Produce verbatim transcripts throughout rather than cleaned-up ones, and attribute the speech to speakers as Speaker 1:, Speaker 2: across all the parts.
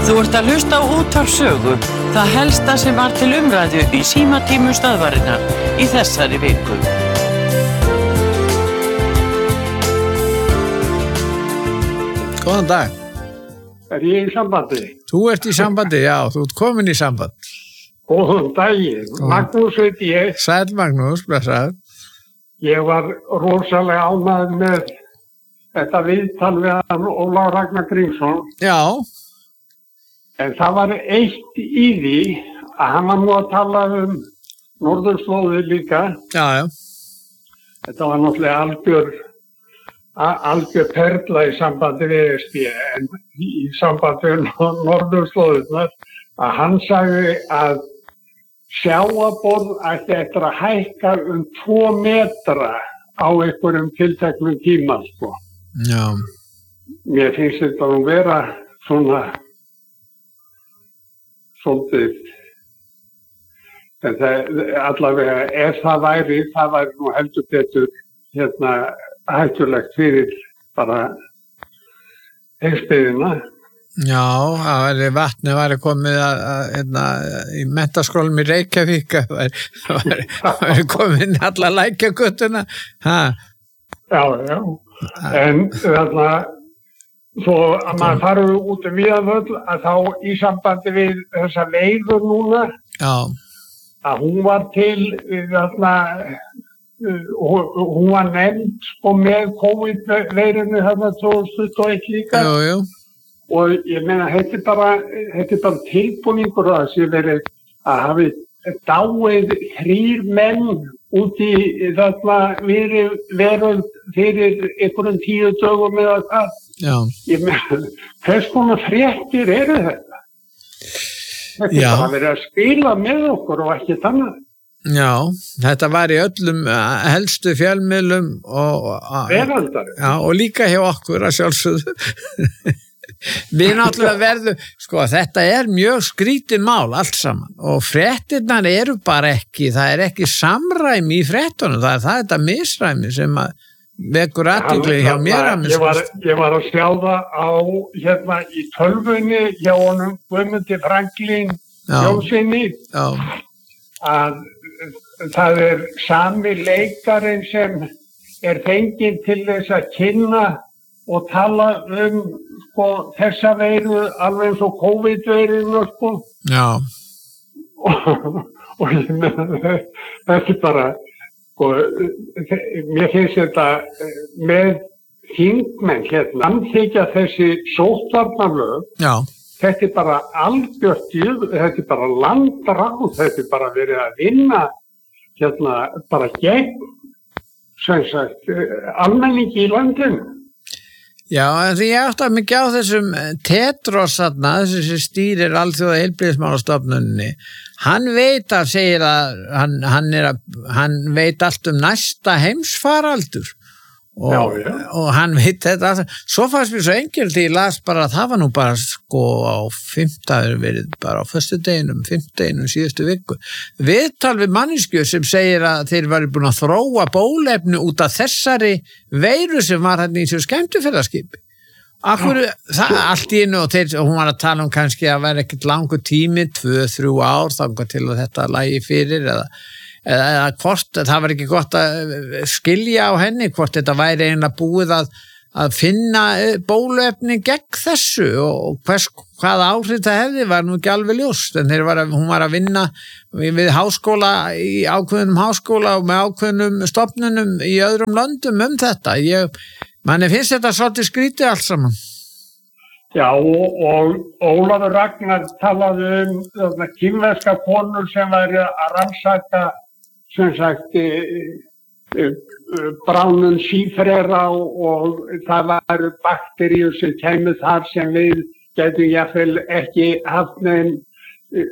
Speaker 1: Þú ert að hlusta á Útvarp Sögu, það helsta sem var til umræðu í símatímum stöðvarinnar í þessari viku.
Speaker 2: Góðan dag.
Speaker 3: Er ég í sambandi?
Speaker 2: Þú ert í sambandi, já, þú ert komin í samband.
Speaker 3: Góðan daginn, Magnús heiti ég.
Speaker 2: Sæll Magnús, blessaður.
Speaker 3: Ég var rosalega ánægð með þetta viðtal við hann Ólafur Ragnar Grímsson.
Speaker 2: Já.
Speaker 3: En það var eitt í því að hann var nú að tala um norðurslóðir líka.
Speaker 2: Já, já.
Speaker 3: Þetta var náttúrulega algjör, algjör perla í sambandi við E S B, en í sambandi við norðurslóðirnar að hann sagði að sjávarborð ætti eftir að hækka um tvo metra á einhverjum tilteknum tíma, sko.
Speaker 2: Já.
Speaker 3: Mér finnst þetta nú vera svona svolítið, en það, allavega ef það væri, það væri nú heldur betur hérna hættulegt fyrir bara heimsbyggðina.
Speaker 2: Já, það væri vatni væri komið að, að, hérna, í menntaskólum í Reykjavík, það væri, væri, væri komið alla lækjagötuna. Ha.
Speaker 3: Já, já, en þarna, svo að maður farið út um Víðavöll að þá í sambandi við þessa veiður núna,
Speaker 2: já.
Speaker 3: Að hún var til, þarna, hún var nefnd sko með COVID-veirinu þarna tvö þúsund tuttugu og eitt líka.
Speaker 2: Jú, jú.
Speaker 3: Og ég meina, þetta er bara, þetta er bara tilbúningur að það sé verið að hafi dáið þrír menn út í þarna veröld fyrir einhverjum tíu dögum eða hvað.
Speaker 2: Já.
Speaker 3: Ég meina, hvers konar fréttir eru þetta? Þetta er bara verið að spila með okkur og ekki þannig.
Speaker 2: Já, þetta var í öllum helstu fjölmiðlum og,
Speaker 3: Veraldar.
Speaker 2: Já, og líka hjá okkur að sjálfsögðu. Við náttúrulega verðum, sko, þetta er mjög skrítin mál allt saman og fréttirnar eru bara ekki, það er ekki samræmi í fréttunum, það er það þetta misræmi sem að vekur athygli hjá mér að
Speaker 3: ég var, ég var að sjá það á hérna í tölvunni hjá honum Guðmundi Franklín Jónssoni að það er sami leikarinn sem er fenginn til þess að kynna og tala um sko, þessa veiru alveg eins og COVID-veirinu sko.
Speaker 2: Já.
Speaker 3: Og, og ég meina þetta er bara sko, mér finnst þetta með þingmenn hérna samþykkja þessi sóttvarnalög.
Speaker 2: Já.
Speaker 3: Þetta er bara algjört, þetta er bara landráð, þetta er bara verið að vinna hérna bara gegn sem sagt almenningi í landinu.
Speaker 2: Já, en því ég átti að mikið á þessum Tedros þarna, þessi sem stýrir alþjóða heilbrigðismálastofnunni, hann veit að segir að hann, hann, er að, hann veit allt um næsta heimsfaraldur og,
Speaker 3: já, já.
Speaker 2: og hann veit þetta. Svo fannst mér svo enkelt því ég las bara að það var nú bara sko á fimmtaður verið bara á föstudeginum, fimmtudeginum síðustu viku. Viðtal við manneskju sem segir að þeir væri búin að þróa bólefni út af þessari veiru sem var hann í þessu skemmtiferðaskipi. Akkur, það, allt í einu og þeir, hún var að tala um kannski að vera ekkert langur tími, tvö, þrjú ár, þangar til að þetta lægi fyrir eða, eða, eða hvort, það var ekki gott að skilja á henni, hvort þetta væri einlega búið að, að finna bóluefni gegn þessu og hvers, hvaða áhrif það hefði var nú ekki alveg ljóst, en þeir var að, hún var að vinna við háskóla, í ákveðnum háskóla og með ákveðnum stofnunum í öðrum löndum um þetta. Ég manni finnst þetta svolítið skrítið allt saman.
Speaker 3: Já, og, og Ólafur Ragnar talaði um þarna kínverska konur sem væri að rannsaka sem sagt e, e, bránun sífrera og, og það væru bakteríur sem kemur þar sem við getum jafnvel ekki haft neinn e,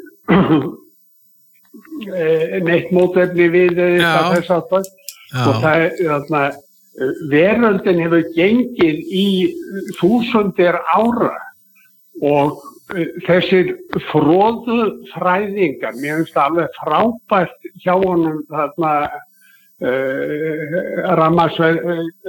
Speaker 3: neitt mótefni við þess að það og það er þarna veröldin hefur gengið í þúsundir ára og þessir fróðu fræðingar, mér finnst það alveg frábært hjá honum þarna uh, Ramaswamy, uh,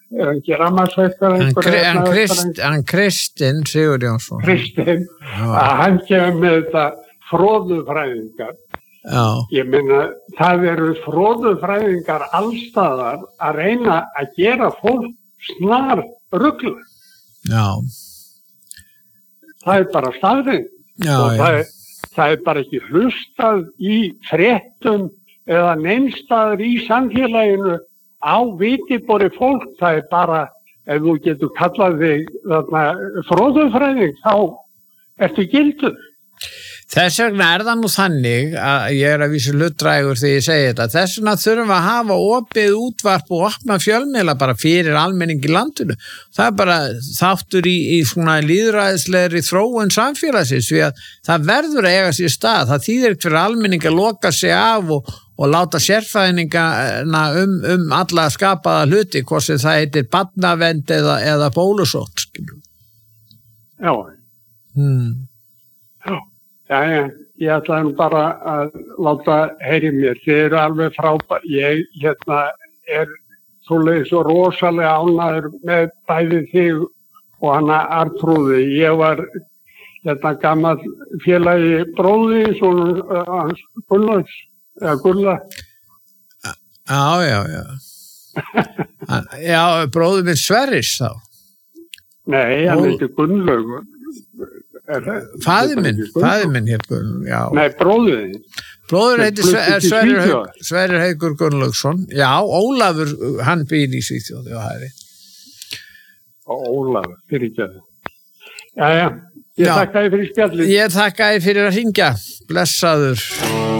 Speaker 3: er hann ekki rammarsveitfræðingur?
Speaker 2: Hann, Krist, hann Kristinn Sigur Jónsson.
Speaker 3: Kristinn, að hann kemur með þetta fróðufræðingar.
Speaker 2: Já.
Speaker 3: Ég meina, það eru fróðufræðingar allstaðar að reyna að gera fólk snar rugla.
Speaker 2: Já.
Speaker 3: Það er bara staðrind.
Speaker 2: Já,
Speaker 3: og
Speaker 2: já.
Speaker 3: Það er, það er bara ekki hlustað í fréttum eða neinstaður í samfélaginu á vitibori fólk. Það er bara, ef þú getur kallað þig þarna fróðufræðing, þá ertu gildur.
Speaker 2: Þess vegna er það nú þannig að ég er að vísu hlutdrægur þegar ég segi þetta. Þess vegna þurfum við að hafa opið útvarp og opna fjölmiðla bara fyrir almenning í landinu. Það er bara þáttur í, í svona lýðræðislegri þróun samfélagsins því að það verður að eiga sér stað. Það þýðir ekki fyrir almenning að loka sig af og, og láta sérfræðingana um, um alla skapaða hluti, hvort sem það heitir barnavend eða, eða bólusótt.
Speaker 3: Já.
Speaker 2: Hmm.
Speaker 3: Já. Já, já, ég ætlaði nú bara að láta heyri mér. Þið eru alveg frábært. Ég hérna, er svoleiðis svo rosalega ánægður með bæði þig og hana Arnþrúði. Ég var hérna, gamall félagi bróði, svona hans Gunnlaugs, eða Gulla.
Speaker 2: Já, já, já. Já, bróði minn Sverris þá.
Speaker 3: Nei, hann heitir Gunnlaugur.
Speaker 2: Faðir minn, faðir minn hér, já.
Speaker 3: Nei, bróðið.
Speaker 2: Bróður heitir Sverrir Hauk, Sverrir Haukur Gunnlaugsson. Já, Ólafur, hann býr í Svíþjóð, já, það er.
Speaker 3: Ólafur, fyrir ekki að það. Já, já, ég þakka þér fyrir spjallið.
Speaker 2: Ég þakka þér fyrir að hringja. Blessaður.